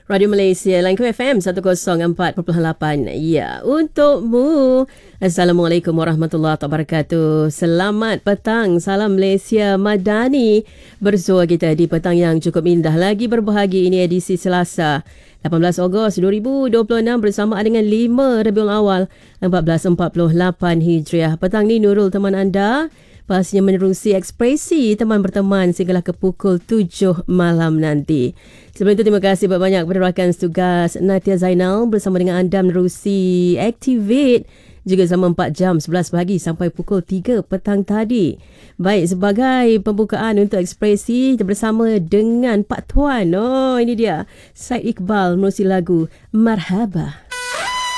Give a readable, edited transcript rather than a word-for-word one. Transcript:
Radio Malaysia, Langkau FM 104.8. Ya, untukmu. Assalamualaikum warahmatullahi wabarakatuh. Selamat petang. Salam Malaysia Madani. Bersua kita di petang yang cukup indah. Lagi berbahagia, ini edisi Selasa 18 Ogos 2026 bersamaan dengan 5 Rabiul Awal 1448 Hijriah. Petang ni Nurul teman anda. Pastinya menerusi ekspresi teman berteman sehinggalah ke pukul 7 malam nanti. Sebelum itu, terima kasih banyak kepada rakan tugas Natia Zainal bersama dengan anda menerusi Activate juga sama 4 jam 11 pagi sampai pukul 3 petang tadi. Baik, sebagai pembukaan untuk ekspresi bersama dengan Pak Tuan. Oh, ini dia Syed Iqbal menerusi lagu Marhaba.